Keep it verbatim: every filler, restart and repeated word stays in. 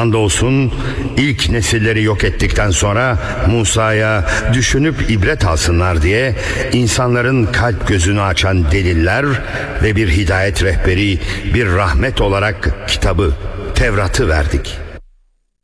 Andolsun ilk nesilleri yok ettikten sonra Musa'ya düşünüp ibret alsınlar diye insanların kalp gözünü açan deliller ve bir hidayet rehberi, bir rahmet olarak kitabı, Tevrat'ı verdik.